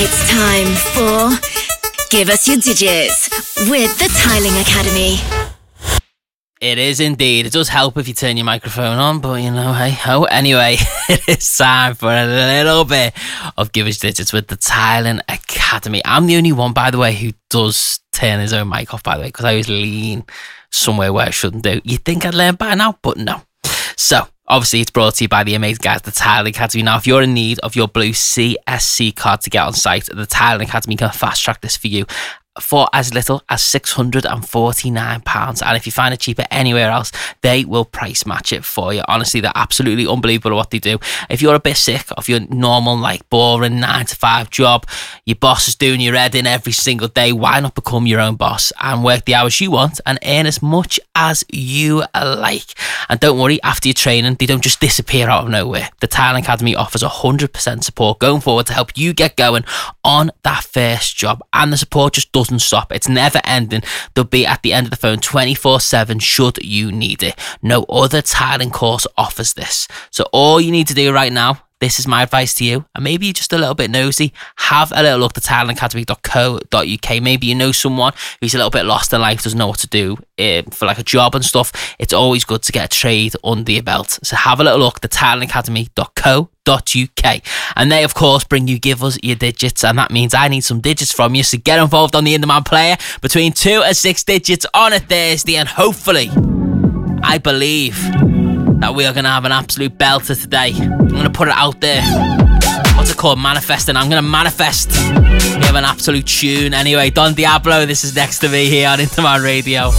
It's time for Give Us Your Digits with the Tiling Academy. It is indeed. It does help if you turn your microphone on, but you know, hey ho. Anyway, it is time for a little bit of Give Us Digits with the Tiling Academy. I'm the only one, by the way, who does turn his own mic off, by the way, because I always lean somewhere where I shouldn't do. You'd think I'd learn by now, but no. So, obviously, it's brought to you by the amazing guys, the Tiling Academy. Now, if you're in need of your blue CSC card to get on site, the Tiling Academy can fast track this for you for as little as £649. And if you find it cheaper anywhere else, they will price match it for you. Honestly, they're absolutely unbelievable what they do. If you're a bit sick of your normal, like, boring 9-to-5 job, your boss is doing your head in every single day, why not become your own boss and work the hours you want and earn as much as you like? And don't worry, after your training, they don't just disappear out of nowhere. The Tiling Academy offers 100% support going forward to help you get going on that first job. And the support just doesn't stop. It's never ending. They'll be at the end of the phone 24/7 should you need it. No other tiling course offers this. So all you need to do right now, this is my advice to you, and maybe you're just a little bit nosy, have a little look at tilingacademy.co.uk. Maybe you know someone who's a little bit lost in life, doesn't know what to do for like a job and stuff. It's always good to get a trade under your belt. So have a little look at tilingacademy.co.uk. And they, of course, bring you Give Us Your Digits, and that means I need some digits from you. So get involved on the In-Demand Player between 2 and 6 digits on a Thursday, and hopefully, I believe that we are going to have an absolute belter today. I'm going to put it out there. What's it called? Manifesting. I'm going to manifest. We have an absolute tune. Anyway, Don Diablo, this is next to me here on In-Demand Radio.